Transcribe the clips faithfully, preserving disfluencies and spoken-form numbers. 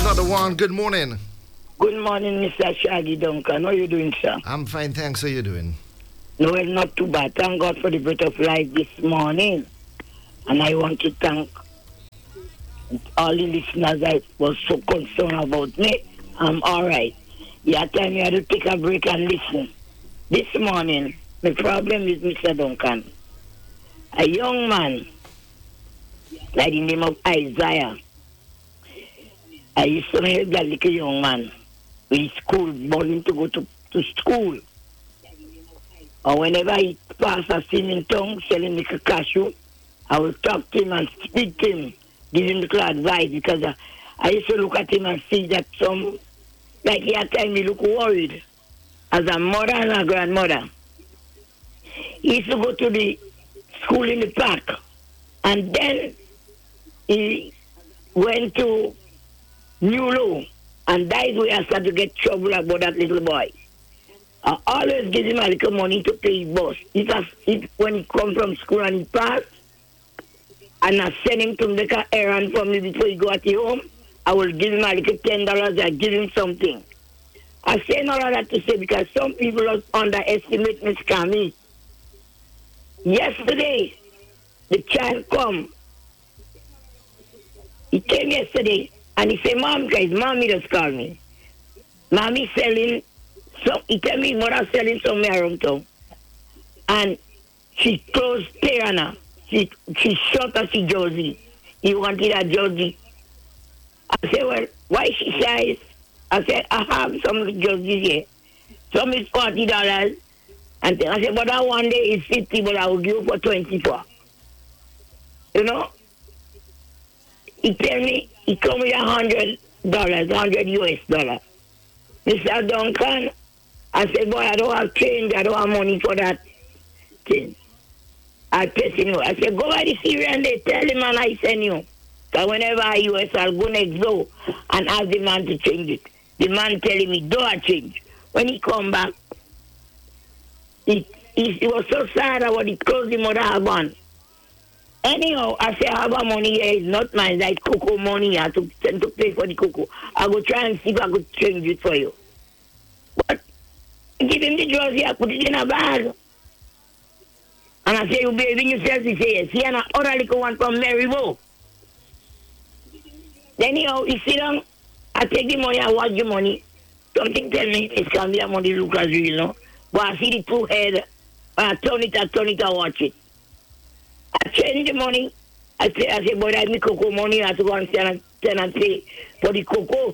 another one. Good morning. Good morning, Mister Shaggy Duncan. How are you doing, sir? I'm fine, thanks. How you doing? No, well, not too bad. Thank God for the breath of life this morning. And I want to thank all the listeners that was so concerned about me. I'm all right. Yeah, tell me I had to take a break and listen. This morning, the problem is Mister Duncan. A young man by the name of Isaiah. I used to help that little young man with school, wanting to go to, to school. Or whenever he passed a singing tongue, selling little cashew, I will talk to him and speak to him, give him little advice, because I, I used to look at him and see that some, like he had time, he look worried as a mother and a grandmother. He used to go to the school in the park, and then he went to New Low, and that is where I started to get trouble about that little boy. I always give him a little money to pay his bus. It has, it, when he come from school and he pass, and I send him to make an errand for me before he go at the home, I will give him a little ten dollars, I give him something. I say all of that to say because some people underestimate Miss Camille. Yesterday, the child come. He came yesterday, and he said, Mom, guys, Mommy just called me. Mommy selling, so he tell me mother selling somewhere around town. And she closed Tirana. She, she shot at the jersey. He wanted a jersey. I said, well, why she shy? I said, I have some jerseys here. Some is forty dollars. And I said, but that one day is fifty, but I will give you for twenty-four. You know? He tell me, he come with a hundred dollars, hundred U S dollars. Mister Duncan, I said, boy, I don't have change, I don't have money for that thing. I tell him, I said, go by the Syrian, they tell him and I send you. So whenever I U S, I'll go next door and ask the man to change it. The man telling me, don't change. When he come back, he, he, he was so sad about the clothes the mother had on. Anyhow, I say I have a money here, it's not mine, like cocoa money, I have to send to pay for the cocoa. I go try and see if I could change it for you. But give him the jersey, I put it in a bag. And I say, you baby yourself, he say, yes. He and another little one from Maryville. Then anyhow, he sit down, I take the money, I watch the money. Something tell me it's going to be a money look as real, no? But I see the two head, I turn it, I turn it, I watch it. I change the money. I say, I say, boy, that's me cocoa money. I have to go and stand and, stand and pay for the cocoa.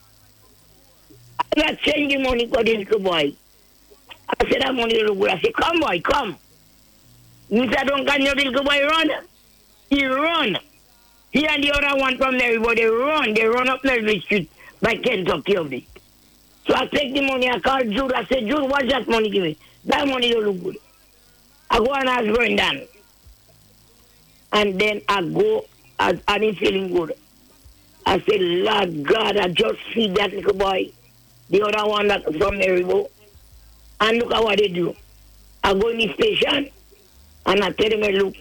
I change the money for the little boy. I said, that money look good. I say, come, boy, come. Mister Duncan, your little boy run. He run. He and the other one from Maryville, they run. They run up Melville Street by Kentucky of it. So I take the money. I call Jude. I say, Jude, what's that money give me? That money don't look good. I go and ask Brendan. And then I go, I, I didn't feeling good. I said, Lord God, I just see that little boy, the other one that from Maryville, and look at what they do. I go in the station, and I tell them, look,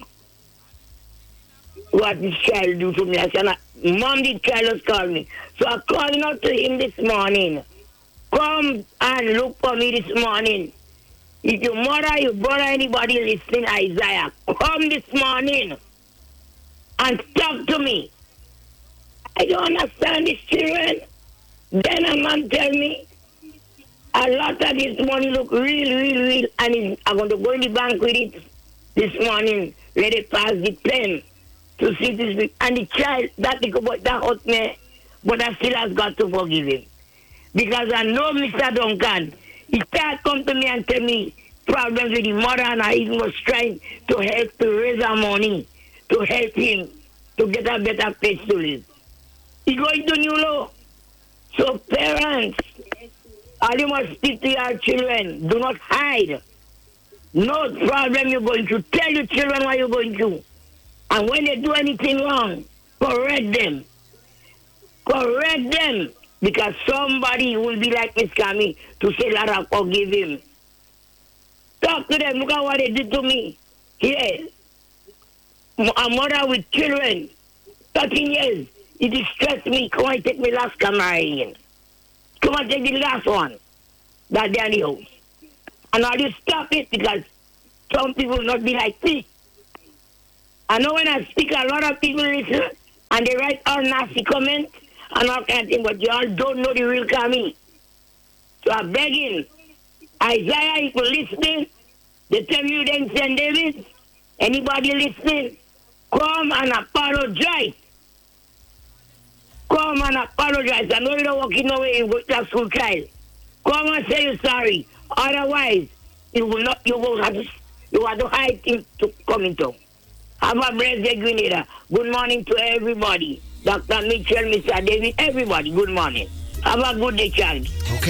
what this child do to me. I said, Mom, the child has called me. So I called out to him this morning. Come and look for me this morning. If your mother, your brother, anybody listening, Isaiah, come this morning and talk to me. I don't understand these children. Then a man tell me a lot of this money look real, real, real, and I'm going to go in the bank with it this morning. Let it pass the pen to see this. And the child, that little boy, that hurt me, but I still has got to forgive him. Because I know Mister Duncan, he can't come to me and tell me problems with the mother, and I even was trying to help to raise our money, to help him to get a better place to live. He going to New Law. So parents, all you must speak to your children. Do not hide. No problem you're going to. Tell your children what you're going to. And when they do anything wrong, correct them. Correct them. Because somebody will be like Miss Camille to say, Lara, forgive him. Talk to them. Look at what they did to me. Here, a mother with children, thirteen years. It distressed me. Come on, take me last camera in. Come on, take the last one. That they are the house. And I just stop it because some people not be like me. I know when I speak, a lot of people listen and they write all nasty comments and all kind of things, but you all don't know the real Kami. So I'm begging, Isaiah, if you're listening, they tell you then Saint David, anybody listening, come and apologize. Come and apologize. I know you're not walking away with that school child. Come and say you're sorry. Otherwise, you will not, you will have to, you have to hide things to come into. Have a blessed day, Grenada. Good morning to everybody. Doctor Mitchell, Mister David, everybody, good morning. Have a good day, child. Okay.